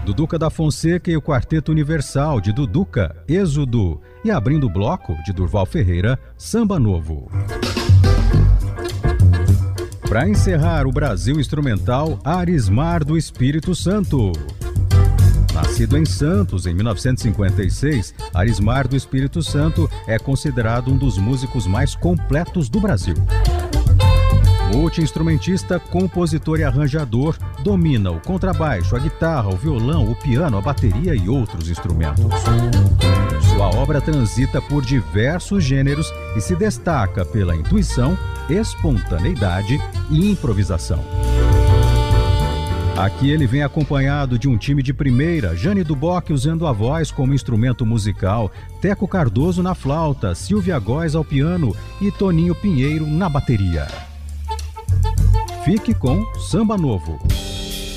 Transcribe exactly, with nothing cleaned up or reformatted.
Duduca da Fonseca e o Quarteto Universal, de Duduca, Êxodo. E abrindo o bloco, de Durval Ferreira, Samba Novo. Para encerrar o Brasil Instrumental, Arismar do Espírito Santo. Nascido em Santos em mil novecentos e cinquenta e seis, Arismar do Espírito Santo é considerado um dos músicos mais completos do Brasil. Multi-instrumentista, compositor e arranjador, domina o contrabaixo, a guitarra, o violão, o piano, a bateria e outros instrumentos. Sua obra transita por diversos gêneros e se destaca pela intuição, espontaneidade e improvisação. Aqui ele vem acompanhado de um time de primeira, Jane Duboc usando a voz como instrumento musical, Teco Cardoso na flauta, Silvia Góes ao piano e Toninho Pinheiro na bateria. Fique com Samba Novo.